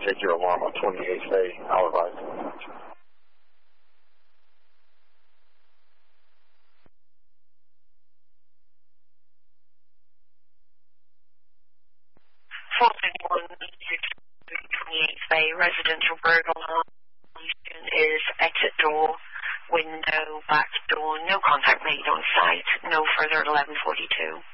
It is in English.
take your alarm on 28A, I'll advise you. Residential burgle is exit door, window, back door, no contact made on site, no further at 11:42.